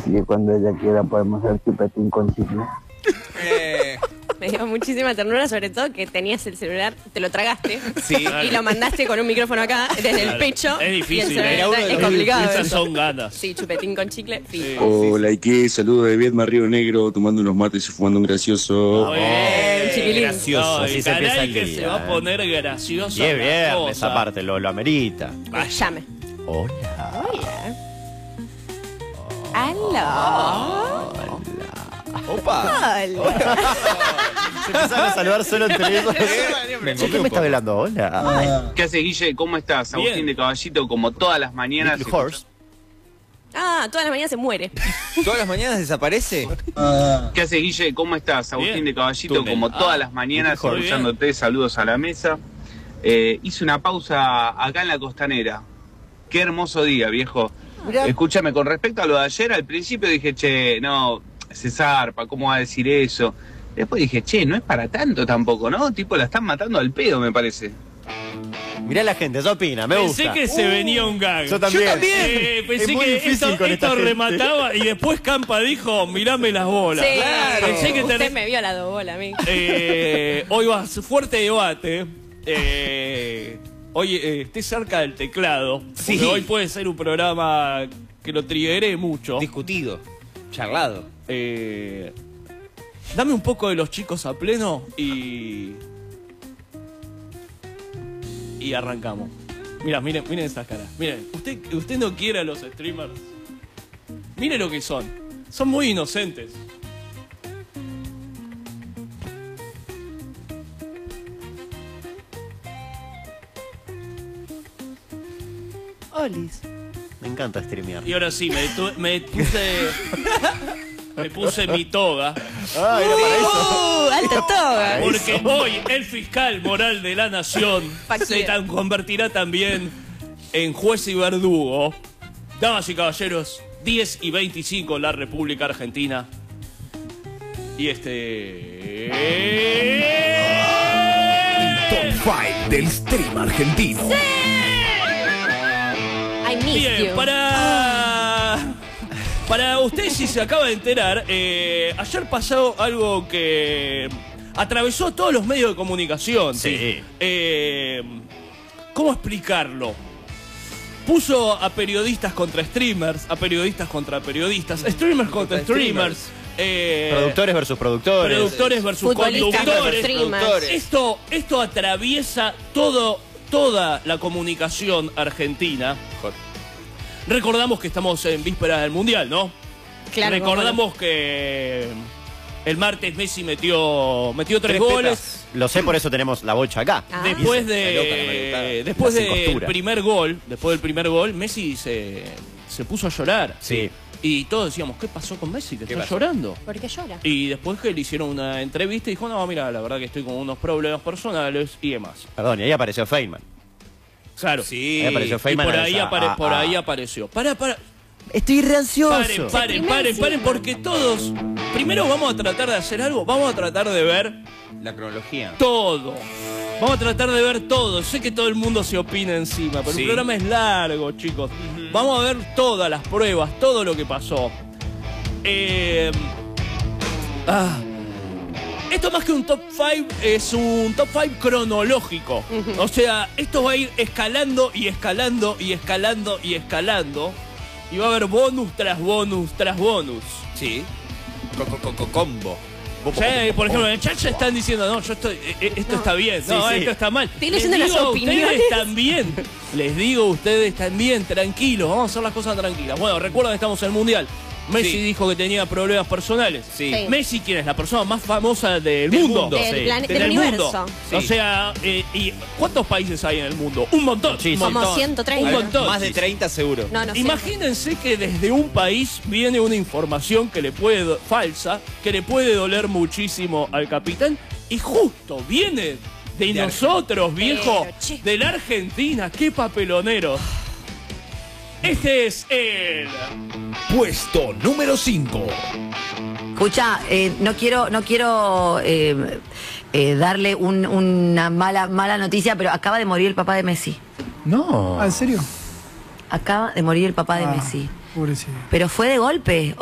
Así que cuando ella quiera podemos hacer chupetín con chicle. Me dio muchísima ternura, sobre todo que tenías el celular, te lo tragaste y lo mandaste con un micrófono acá desde el pecho. Es difícil, es complicado. Esas eso. son ganas. Sí, chupetín con chicle. Sí. Hola, ¿y qué? Saludos de Viedma, Río Negro, tomando unos mates y fumando un gracioso. Chiquilín. Gracioso, así se empieza el que día. se va a poner gracioso. Y es viernes, esa parte lo amerita. Llame. Hola. ¡Aló! Opa. Hola. Se empezaron a saludar solo entre ellos. ¿Quién me está hablando? Hola. ¿Qué haces, Guille? ¿Cómo estás? Bien. Agustín de Caballito, como todas las mañanas. Little Horse. Ah, todas las mañanas se muere. ¿Todas las mañanas desaparece? ¿Qué haces, Guille? ¿Cómo estás? Agustín Bien. de Caballito, Túnel. como todas las mañanas, Muy bien. escuchándote. Saludos a la mesa. Hice una pausa acá en la costanera. Qué hermoso día, viejo. Mirá. Escúchame, con respecto a lo de ayer, al principio dije, che, no, se zarpa, ¿cómo va a decir eso? Después dije, che, no es para tanto tampoco, ¿no? Tipo, la están matando al pedo, me parece. Mirá la gente, eso opina, me Pensé gusta. que se venía un gag. Yo también. Pensé Es muy que difícil esto, con esta esto gente. remataba y después Campa dijo, mirame las bolas. Sí, Pensé que usted tenés- me vio a la dobola a mí. hoy va fuerte debate. Hoy esté cerca del teclado. Sí. Porque hoy puede ser un programa que lo triggeré mucho. Discutido, charlado. Dame un poco de los chicos a pleno y arrancamos. Mira, miren esas caras. Miren, usted no quiere a los streamers. Mire lo que son. Son muy inocentes. Olis. Me encanta streamear. Y ahora sí, me puse mi toga. Ah, era para eso. ¡Alta toga! Porque hoy el fiscal moral de la nación se convertirá también en juez y verdugo. Damas y caballeros, 10 y 25 la República Argentina. Y Top 5 del stream argentino. I miss Bien, you. para usted si se acaba de enterar, ayer pasó algo que atravesó todos los medios de comunicación. Sí. ¿Cómo explicarlo? Puso a periodistas contra streamers, a periodistas contra periodistas, streamers contra streamers. Productores versus productores. Productores versus Futbolistas conductores. versus streamers. Esto atraviesa toda la comunicación argentina. Recordamos que estamos en vísperas del Mundial, ¿no? Claro, Recordamos que el martes Messi metió 3 goles. Lo sé, por eso tenemos la bocha acá. Ah. Después La sin del costura. primer gol, Messi se puso a llorar. Sí. Y todos decíamos, ¿qué pasó con Messi? Que está pasó? llorando. ¿Por qué llora? Y después que le hicieron una entrevista y dijo, no, mira, la verdad que estoy con unos problemas personales y demás. Perdón, y ahí apareció Feynman. Claro. Sí. Ahí apareció Y Feynman. por ahí, por ahí apareció. Para. Estoy re ansioso. Paren, porque todos... Primero vamos a tratar de hacer algo, vamos a tratar de ver La cronología. todo. Vamos a tratar de ver todo. Sé que todo el mundo se opina encima, pero Sí. el programa es largo, chicos. Vamos a ver todas las pruebas, todo lo que pasó. Esto más que un top 5 es un top 5 cronológico. O sea, esto va a ir escalando y escalando y escalando y escalando. Y va a haber bonus tras bonus tras bonus. Sí. Combo. Sí, por ejemplo, en el chat ya están diciendo, no, esto está bien, no, sí. esto está mal. Estoy leyendo las opiniones. Ustedes también. Les digo, ustedes también, tranquilos, vamos a hacer las cosas tranquilas. Bueno, recuerden que estamos en el Mundial. Messi Sí. dijo que tenía problemas personales. Sí. Sí. Messi, ¿quién es? La persona más famosa del Del mundo. mundo. Del sí. plan- del Del universo. mundo. Sí. O sea, ¿y cuántos países hay en el mundo? Un montón. Muchísimo. Como 130. Un montón. Más de 30 seguro. No, no sé. Imagínense que desde un país viene una información que le puede falsa, que le puede doler muchísimo al capitán, y justo viene de nosotros, viejo, Pero, che. de la Argentina. ¡Qué papelonero! Este es el... Puesto número 5. Escucha, no quiero darle una mala noticia, pero acaba de morir el papá de Messi. No. ¿En serio? Acaba de morir el papá de Messi. Pobrecito. Pero fue de golpe.